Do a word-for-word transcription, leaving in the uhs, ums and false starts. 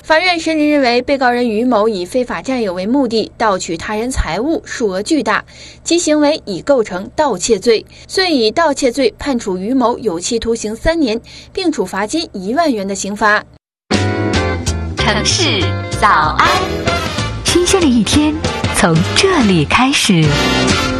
法院审理认为，被告人于某以非法占有为目的盗取他人财物，数额巨大，其行为已构成盗窃罪，遂以盗窃罪判处于某有期徒刑三年，并处罚金一万元的刑罚。 城市早安，新鲜的一天从这里开始。